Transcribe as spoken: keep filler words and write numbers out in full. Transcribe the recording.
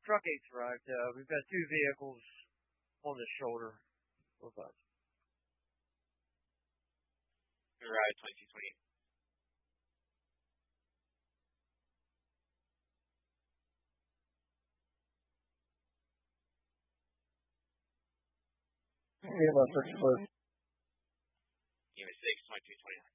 Truck eight's arrived. Uh, we've got two vehicles on the shoulder. Both sides. Arrived twenty-two twenty-eight. Yeah, about thirty foot. Unit six, twenty-two twenty-nine.